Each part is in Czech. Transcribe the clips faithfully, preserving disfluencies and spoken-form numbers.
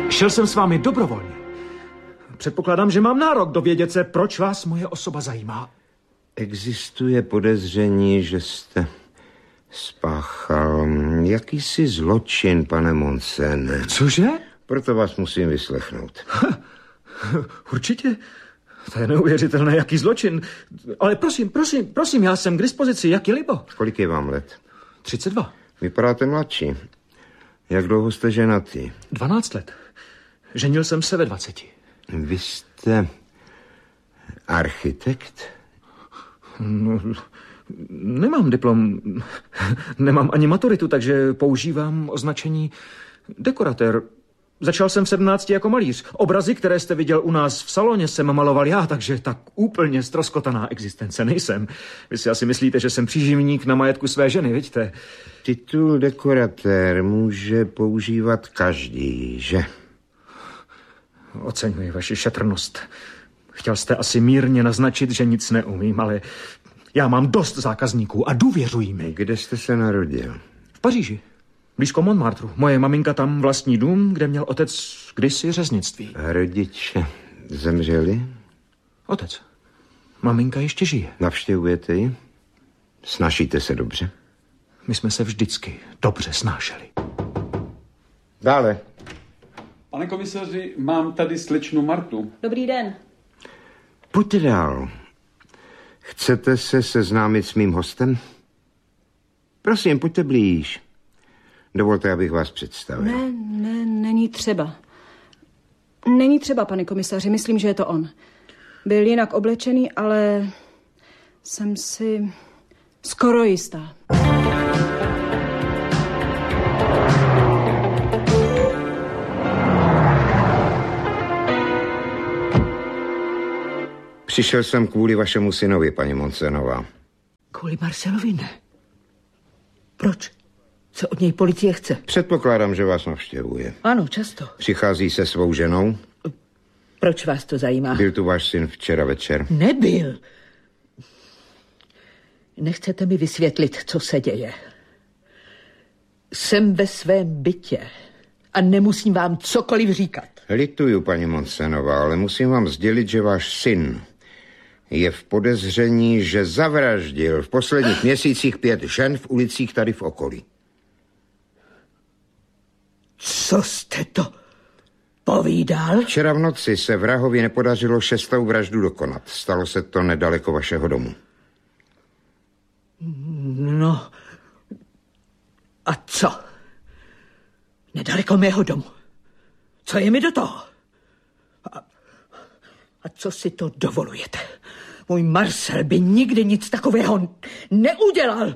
Šel jsem s vámi dobrovolně. Předpokládám, že mám nárok dovědět se, proč vás moje osoba zajímá. Existuje podezření, že jste spáchal jakýsi zločin, pane Monsen. Cože? Proto vás musím vyslechnout. Určitě. To je neuvěřitelné, jaký zločin. Ale prosím, prosím, prosím, já jsem k dispozici, jak je libo. Kolik je vám let? třicet dva. Vypadáte mladší. Jak dlouho jste ženatý? dvanáct let. Ženil jsem se ve dvaceti. Vy jste architekt? No, nemám diplom, nemám ani maturitu, takže používám označení dekoratér. Začal jsem v sedmnácti jako malíř. Obrazy, které jste viděl u nás v saloně, jsem maloval já, takže tak úplně ztroskotaná existence nejsem. Vy si asi myslíte, že jsem příživník na majetku své ženy, vidíte? Titul dekoratér může používat každý, že? Oceňuji vaši šetrnost. Chtěl jste asi mírně naznačit, že nic neumím, ale já mám dost zákazníků a důvěřují mi. Kde jste se narodil? V Paříži. Blízko Montmartru. Moje maminka tam vlastní dům, kde měl otec kdysi řeznictví. A rodiče zemřeli? Otec. Maminka ještě žije. Navštěvujete ji? Snažíte se dobře? My jsme se vždycky dobře snášeli. Dále. Pane komisaři, mám tady slečnu Martu. Dobrý den. Pojďte dál. Chcete se seznámit s mým hostem? Prosím, pojďte blíž. Dovolte, abych vás představil. Ne, ne, není třeba. Není třeba, pane komisaři, myslím, že je to on. Byl jinak oblečený, ale jsem si skoro jistá. Přišel jsem kvůli vašemu synovi, paní Monsenová. Kvůli Marcelovi ne. Proč? Co od něj policie chce? Předpokládám, že vás navštěvuje. Ano, často. Přichází se svou ženou? Proč vás to zajímá? Byl tu váš syn včera večer? Nebyl. Nechcete mi vysvětlit, co se děje. Jsem ve svém bytě a nemusím vám cokoliv říkat. Lituju, paní Monsenová, ale musím vám sdělit, že váš syn je v podezření, že zavraždil v posledních měsících pět žen v ulicích tady v okolí. Co jste to povídal? Včera v noci se vrahovi nepodařilo šestou vraždu dokonat. Stalo se to nedaleko vašeho domu. No, a co? Nedaleko mého domu. Co je mi do toho? A, a co si to dovolujete? Můj Marcel by nikdy nic takového neudělal.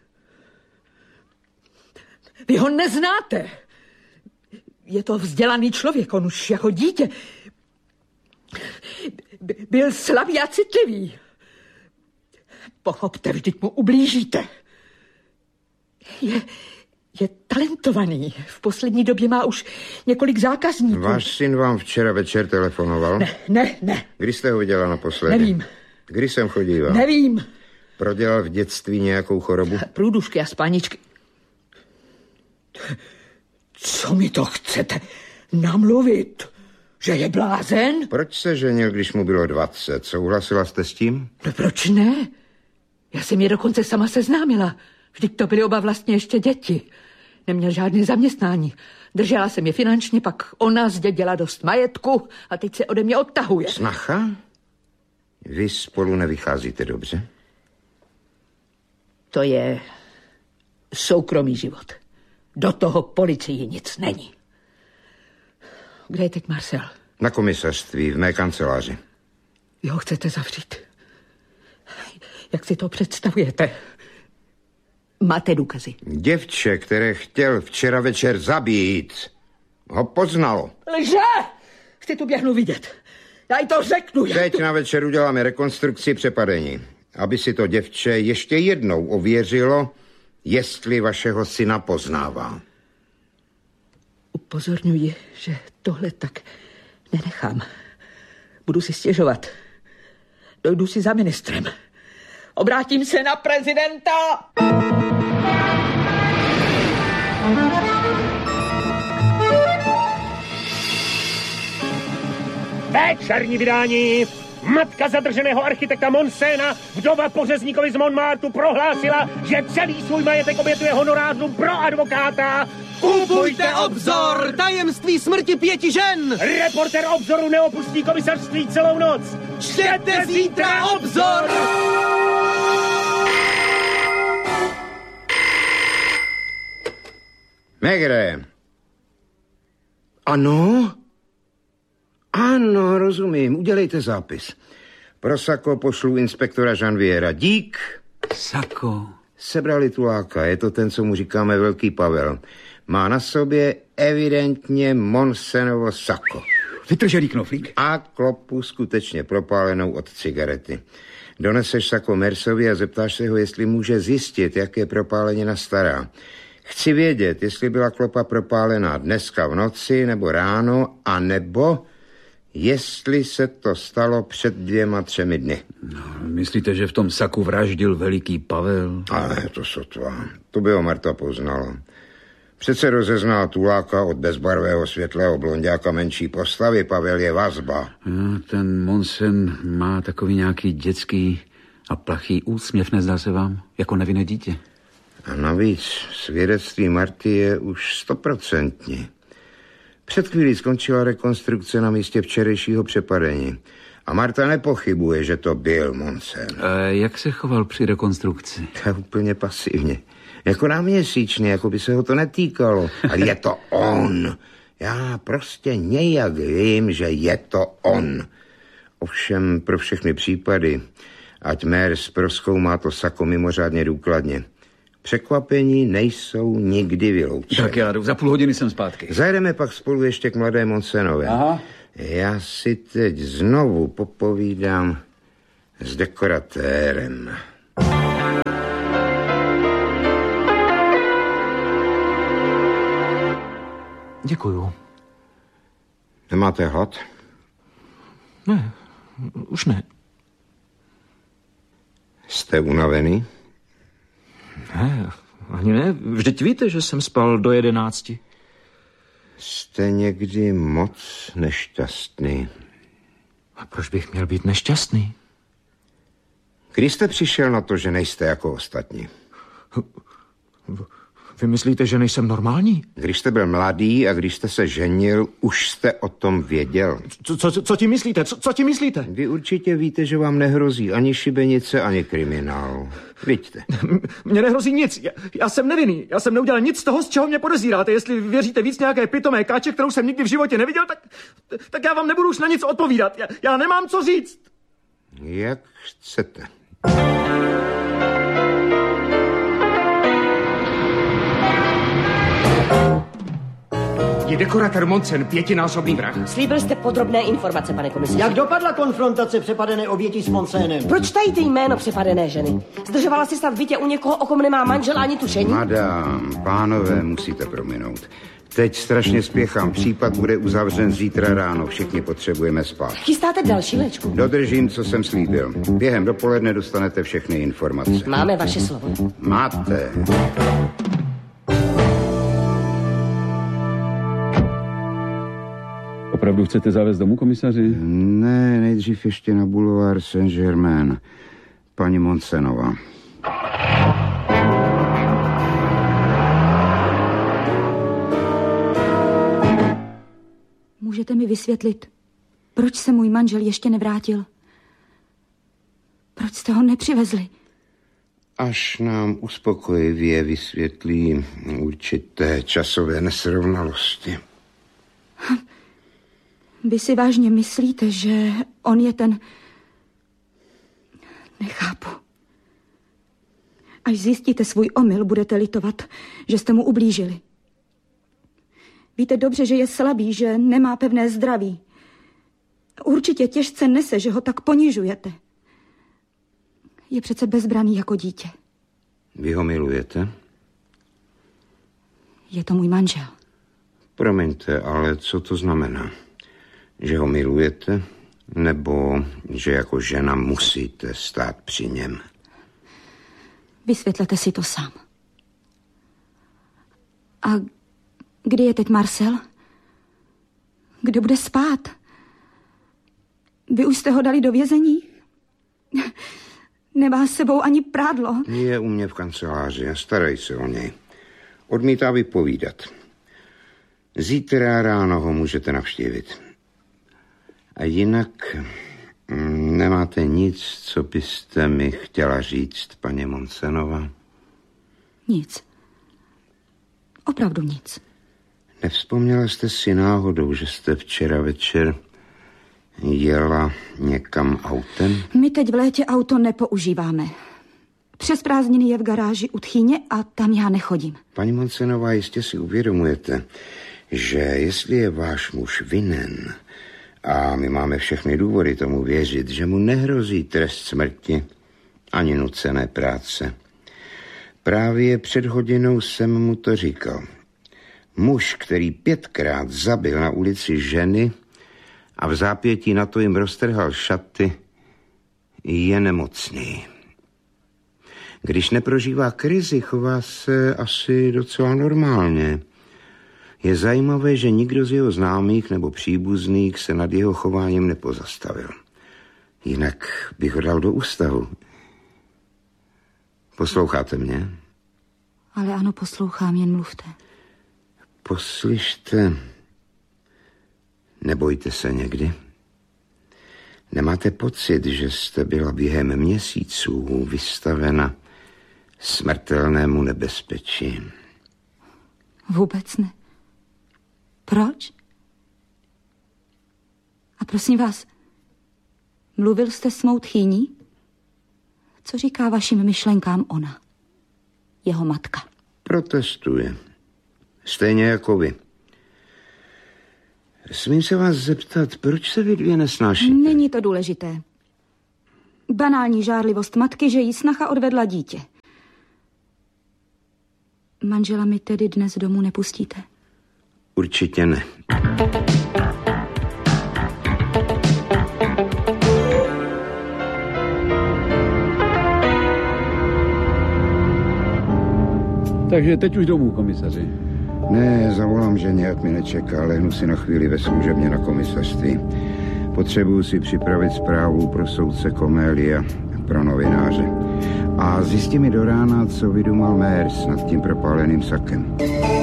Vy ho neznáte. Je to vzdělaný člověk, on už jako dítě byl slabý a citlivý. Pochopte, vždyť mu ublížíte. Je, je talentovaný. V poslední době má už několik zákazníků. Váš syn vám včera večer telefonoval? Ne, ne, ne. Kdy jste ho viděla naposledy? Nevím. Kdy jsem chodíval? Nevím. Prodělal v dětství nějakou chorobu? Průdušky a spáničky. Co mi to chcete namluvit? Že je blázen? Proč se ženil, když mu bylo dvacet? Souhlasila jste s tím? No proč ne? Já jsem je dokonce sama seznámila. Vždyť to byly oba vlastně ještě děti. Neměl žádné zaměstnání. Držela jsem je finančně, pak ona zdědila dost majetku a teď se ode mě odtahuje. Snacha? Vy spolu nevycházíte dobře? To je soukromý život. Do toho policii nic není. Kde je teď Marcel? Na komisařství, v mé kanceláři. Vy ho chcete zavřít? Jak si to představujete? Máte důkazy? Děvče, které chtěl včera večer zabít, ho poznalo. Lže! Chci tu běhnu vidět. Já jí to řeknu. Teď tu... na večer uděláme rekonstrukci přepadení, aby si to děvče ještě jednou ověřilo, jestli vašeho syna poznává. Upozorňuji, že tohle tak nenechám. Budu si stěžovat. Dojdu si za ministrem. Obrátím se na prezidenta. Večerní vydání. Matka zadrženého architekta Monsena, vdova pořezníkovi z Montmartu, prohlásila, že celý svůj majetek obětuje honorářům pro advokáta. Kupujte Obzor! Tajemství smrti pěti žen! Reportér Obzoru neopustí komisařství celou noc. Čtěte zítra Obzor! Maigret. Ano? Ano, rozumím. Udělejte zápis. Pro Sako pošlu inspektora Janviera. Dík. Sako. Sebrali tuláka. Je to ten, co mu říkáme Velký Pavel. Má na sobě evidentně Monsenovo sako. Vytržený knoflík. A klopu skutečně propálenou od cigarety. Doneseš sako Mersovi a zeptáš se ho, jestli může zjistit, jak je propálenina stará. Chci vědět, jestli byla klopa propálená dneska v noci nebo ráno, a nebo jestli se to stalo před dvěma, třemi dny. No, myslíte, že v tom saku vraždil Veliký Pavel? Ale to sotva. To by ho Marta poznala. Přece rozezná tuláka od bezbarvého světlého blonďáka menší postavy. Pavel je vazba. No, ten Monsen má takový nějaký dětský a plachý úsměv, nezdá se vám? Jako nevinné dítě. A navíc svědectví Marty je už stoprocentní. Před chvílí skončila rekonstrukce na místě včerejšího přepadení. A Marta nepochybuje, že to byl Monsen. A jak se choval při rekonstrukci? To je úplně pasivně. Jako náměsíčně, jako by se ho to netýkalo. Ale je to on. Já prostě nějak vím, že je to on. Ovšem pro všechny případy, ať Mers prozkoumá to sako mimořádně důkladně. Překvapení nejsou nikdy vyloučeny. Tak já jdu, za půl hodiny jsem zpátky. Zajedeme pak spolu ještě k mladé Monsenovi. Aha. Já si teď znovu popovídám s dekoratérem. Děkuju. Nemáte hlad? Ne, už ne. Jste unavený? Ne, ani ne. Vždyť víte, že jsem spal do jedenácti. Jste někdy moc nešťastný. A proč bych měl být nešťastný? Kdy jste přišel na to, že nejste jako ostatní? Vy myslíte, že nejsem normální? Když jste byl mladý a když jste se ženil, už jste o tom věděl. Co, co, co ti myslíte? Co, co ti myslíte? Vy určitě víte, že vám nehrozí ani šibenice, ani kriminál. Vidíte. Mně nehrozí nic. Já, já jsem nevinný. Já jsem neudělal nic z toho, z čeho mě podezíráte. Jestli věříte víc nějaké pitomé káče, kterou jsem nikdy v životě neviděl, tak, tak já vám nebudu už na nic odpovídat. Já, já nemám co říct. Jak chcete. Je dekoratér Monsen pětinásobný vrah. Slíbil jste podrobné informace, pane komisaři. Jak dopadla konfrontace přepadené oběti s Monsenem? Proč tajíte jméno přepadené ženy? Zdržovala si snad v bytě u někoho, o kom nemá manžel ani tušení? Madám, pánové, musíte prominout. Teď strašně spěchám. Případ bude uzavřen zítra ráno. Všichni potřebujeme spát. Chystáte další léčku? Dodržím, co jsem slíbil. Během dopoledne dostanete všechny informace. Máme vaše slovo. Máte. Opravdu chcete zavést domů, komisaři? Ne, nejdřív ještě na Boulevard Saint-Germain. Paní Monsenová. Můžete mi vysvětlit, proč se můj manžel ještě nevrátil? Proč jste ho nepřivezli? Až nám uspokojivě vysvětlí určité časové nesrovnalosti. Vy si vážně myslíte, že on je ten... Nechápu. Až zjistíte svůj omyl, budete litovat, že jste mu ublížili. Víte dobře, že je slabý, že nemá pevné zdraví. Určitě těžce nese, že ho tak ponižujete. Je přece bezbraný jako dítě. Vy ho milujete? Je to můj manžel. Promiňte, ale co to znamená? Že ho milujete? Nebo že jako žena musíte stát při něm? Vysvětlete si to sám. A kdy je teď Marcel? Kde bude spát? Vy už jste ho dali do vězení? Nemá s sebou ani prádlo. Je u mě v kanceláři a starej se o něj. Odmítá vypovídat. Zítra ráno ho můžete navštívit. A jinak nemáte nic, co byste mi chtěla říct, paní Monsenova? Nic. Opravdu nic. Nevzpomněla jste si náhodou, že jste včera večer jela někam autem? My teď v létě auto nepoužíváme. Přes prázdniny je v garáži u tchýně a tam já nechodím. Paní Monsenová, jistě si uvědomujete, že jestli je váš muž vinen, a my máme všechny důvody tomu věřit, že mu nehrozí trest smrti ani nucené práce. Právě před hodinou jsem mu to říkal. Muž, který pětkrát zabil na ulici ženy a v zápětí na to jim roztrhal šaty, je nemocný. Když neprožívá krizi, chová se asi docela normálně. Je zajímavé, že nikdo z jeho známých nebo příbuzných se nad jeho chováním nepozastavil. Jinak bych ho dal do ústavu. Posloucháte mě? Ale ano, poslouchám, jen mluvte. Poslyšte, nebojte se někdy. Nemáte pocit, že jste byla během měsíců vystavena smrtelnému nebezpečí? Vůbec ne. Proč? A prosím vás, mluvil jste s mou tchýní? Co říká vašim myšlenkám ona? Jeho matka. Protestuje. Stejně jako vy. Smím se vás zeptat, proč se vy dvě nesnášíte? Není to důležité. Banální žárlivost matky, že jí snacha odvedla dítě. Manžela mi tedy dnes domů nepustíte? Určitě ne. Takže teď už domů, komisaři. Ne, zavolám ženě, ať mi nečeká, lehnu si na chvíli ve služebně na komisařství. Potřebuji si připravit zprávu pro soudce Komélia, pro novináře. A zjistí mi do rána, co vydumal Mers nad tím propáleným sakem.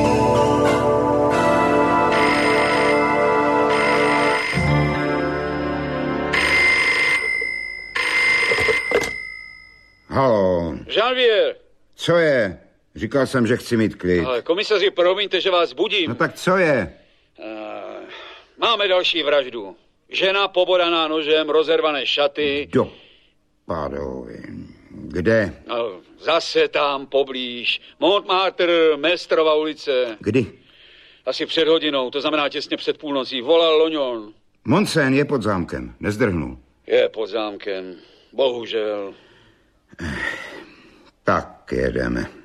Haló. Janvier. Co je? Říkal jsem, že chci mít klid. Ale komisaři, promiňte, že vás budím. No tak co je? Uh, máme další vraždu. Žena pobodaná nožem, rozervané šaty. Do padovi. Kde? No, zase tam, poblíž. Montmartre, Mestrova ulice. Kdy? Asi před hodinou, to znamená těsně před půlnocí. Volal Lognon. Monsen je pod zámkem, nezdrhnul. Je pod zámkem, bohužel. Tak jedeme.